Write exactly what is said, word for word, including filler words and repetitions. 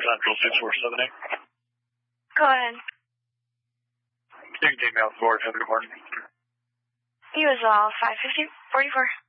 Central six four seven eight. Go ahead. You can take me out forward. Have a good morning. You as well. five fifty, forty-four.